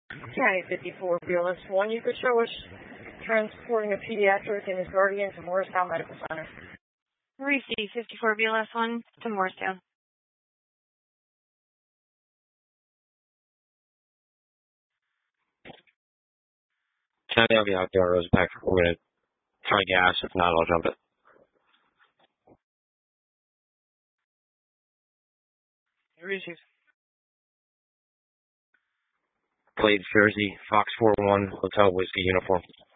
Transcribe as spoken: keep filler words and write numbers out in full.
County fifty-four, B L S one, you could show us transporting a pediatric and his guardian to Morristown Medical Center. Receive fifty-four B L S one to Morristown. County, I'll be out there, Rosenback. We're going to try gas. If not, I'll jump it. Receive. Glades, Jersey, Fox four one, Hotel Whiskey Uniform.